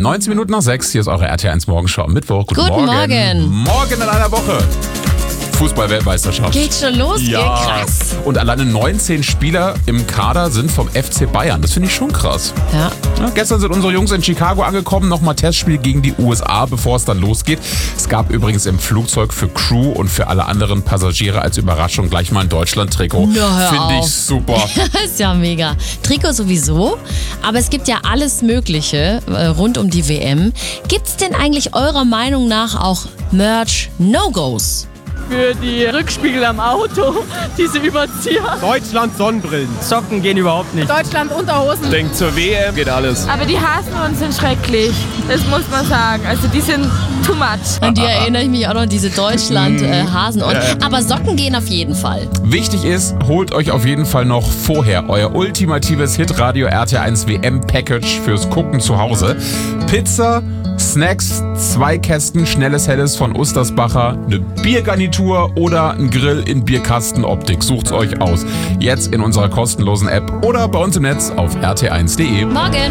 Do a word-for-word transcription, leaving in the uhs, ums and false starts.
neunzehn Minuten nach sechs, hier ist eure R T eins Morgenschau am Mittwoch. Guten, Guten Morgen. Morgen. Morgen in einer Woche. Fußball-Weltmeisterschaft. Geht schon los, ja. Geht krass. Und alleine neunzehn Spieler im Kader sind vom F C Bayern. Das finde ich schon krass. Ja. Ja, gestern sind unsere Jungs in Chicago angekommen. Nochmal Testspiel gegen die U S A, bevor es dann losgeht. Es gab übrigens im Flugzeug für Crew und für alle anderen Passagiere als Überraschung gleich mal ein Deutschland-Trikot. Na, hör Finde ich auf. super. Ist ja mega. Trikot sowieso, aber es gibt ja alles Mögliche äh, rund um die W M. Gibt's denn eigentlich eurer Meinung nach auch Merch-No-Gos? Für die Rückspiegel am Auto, diese Überzieher. Deutschland Sonnenbrillen. Socken gehen überhaupt nicht. Deutschland Unterhosen. Denkt zur W M geht alles. Aber die Hasenhunde sind schrecklich. Das muss man sagen. Also die sind too much. An die erinnere ich mich auch noch, diese Deutschland-Hasen. Äh, aber Socken gehen auf jeden Fall. Wichtig ist, holt euch auf jeden Fall noch vorher euer ultimatives Hitradio R T eins W M-Package fürs Gucken zu Hause. Pizza, Snacks, zwei Kästen schnelles Helles von Ustersbacher, eine Biergarnitur oder ein Grill in Bierkastenoptik. Sucht's euch aus. Jetzt in unserer kostenlosen App oder bei uns im Netz auf r t eins punkt de. Morgen.